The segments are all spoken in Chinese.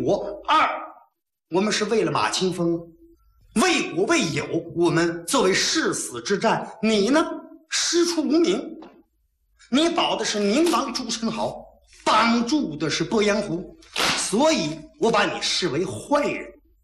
国；二，我们是为了马清风，为国为友，我们作为誓死之战。你呢，师出无名，你保的是宁王朱宸濠，帮助的是鄱阳湖，所以我把你视为坏人。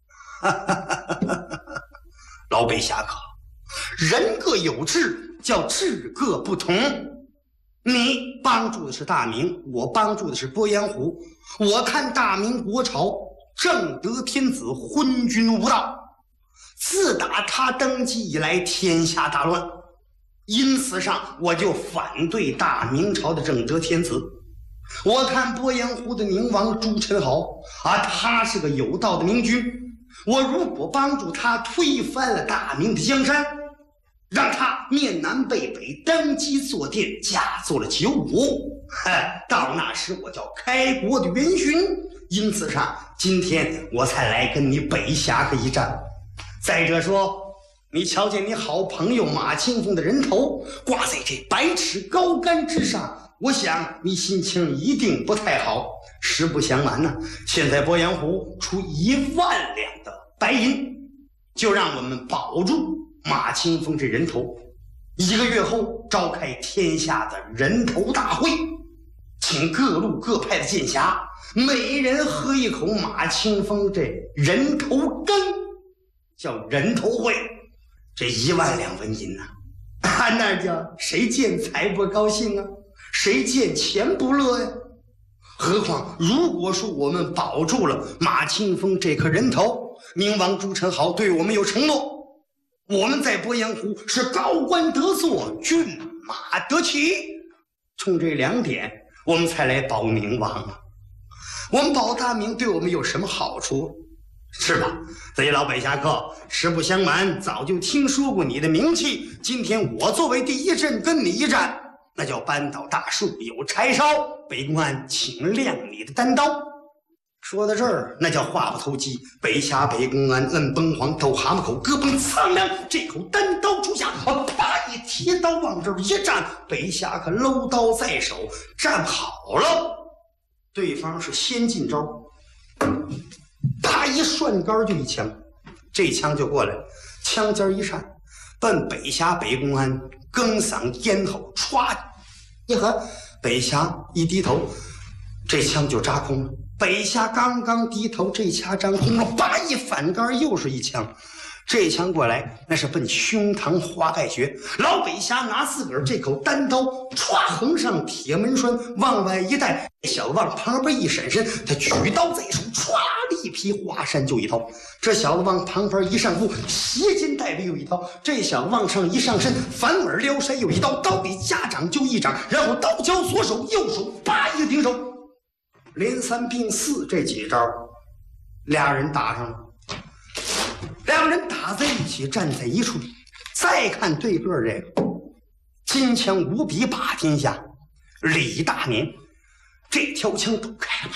老北侠客，人各有志，叫志各不同。你帮助的是大明，我帮助的是鄱阳湖。我看大明国朝正德天子昏君无道，自打他登基以来，天下大乱，因此上我就反对大明朝的正德天子。我看鄱阳湖的宁王朱宸濠他是个有道的明君，我如果帮助他推翻了大明的江山，让他面南背北登基坐殿，嫁做了九五，到那时我叫开国的元勋。因此上，今天我才来跟你北侠客一战。再者说，你瞧见你好朋友马清风的人头挂在这百尺高杆之上，我想你心情一定不太好。实不相瞒呢，现在鄱阳湖出1万两的白银，就让我们保住马清风这人头。1个月后召开天下的人头大会，请各路各派的剑侠每人喝一口马清风这人头羹，叫人头会。这1万两纹银那叫谁见财不高兴啊，谁见钱不乐呀？何况如果说我们保住了马清风这颗人头，宁王朱宸濠对我们有承诺，我们在鄱阳湖是高官得坐，骏马得骑。冲这2点，我们才来保宁王啊。我们保大明对我们有什么好处？是吧？这些老北侠客，实不相瞒，早就听说过你的名气。今天我作为第一阵跟你一战，那叫扳倒大树，有柴烧。北公安，请亮你的单刀。说到这儿，那叫话不投机。北侠北公安摁崩黄，斗蛤蟆口，胳膊苍凉。这口单刀出下，啪一提刀往这儿一站，北侠可搂刀在手，站好了。对方是先进招，啪一涮杆就一枪，这枪就过来，枪尖一扇，奔北侠北公安更嗓咽喉，歘一合，北侠一低头，这枪就扎空了。北侠刚刚低头，这枪扎空了，叭一反杆又是一枪，这枪过来那是奔胸膛花盖穴。老北侠拿自个儿这口单刀，歘横上铁门栓，往外一带，小子往旁边一闪身，他举刀在手，歘一匹华山就一刀。这小子往旁边一上步，斜肩带背又一刀。这小子往上一上身，反耳撩腮又一刀，刀比家掌就一掌，然后刀交左手，右手叭一个顶手，连3并4这几招，俩人打上了。两人打在一起，站在一处。再看对个这个金枪无比把天下，李大年这条枪都开了，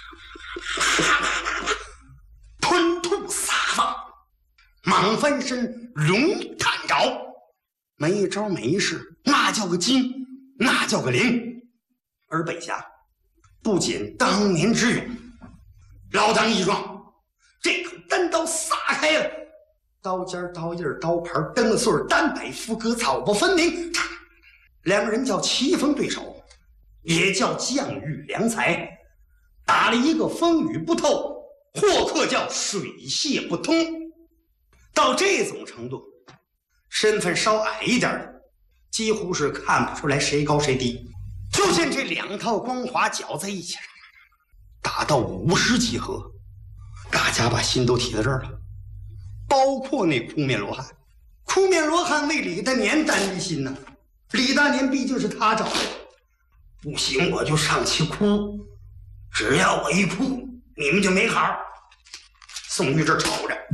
吞吐撒放，蟒翻身，龙探爪，每一招每一式，那叫个精，那叫个灵。而北侠不仅当年之勇，老当益壮，这口单刀撒开了，刀尖刀印刀牌灯了穗单摆副歌草不分明，两个人叫棋逢对手，也叫将遇良才，打了一个风雨不透，或客叫水泄不通。到这种程度，身份稍矮一点的几乎是看不出来谁高谁低。就见这2套光华搅在一起，打到50几合，大家把心都提到这儿了，包括那哭面罗汉。哭面罗汉为李大年担着心呢，李大年毕竟是他找的，不行我就上去哭，只要我一哭，你们就没好。宋玉这瞅着，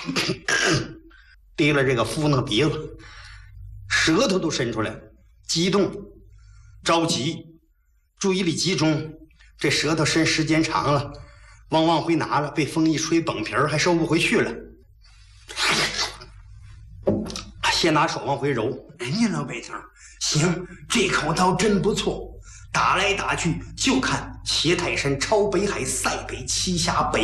提了这个夫那鼻子，舌头都伸出来了，激动着急，注意力集中，这舌头伸时间长了，往回拿了，被风一吹崩皮儿，还收不回去了。先拿手往回揉，人家老北京行，这口刀真不错，打来打去就看斜泰山、超北海、塞北、栖霞、北